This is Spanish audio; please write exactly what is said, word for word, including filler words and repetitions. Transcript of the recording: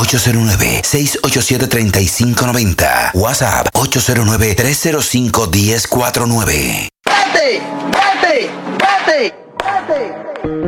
ocho cero nueve, seis ocho siete, tres cinco nueve cero. WhatsApp ocho cero nueve, tres cero cinco, uno cero cuatro nueve. ¡Vete! ¡Vete! ¡Vete! ¡Vete!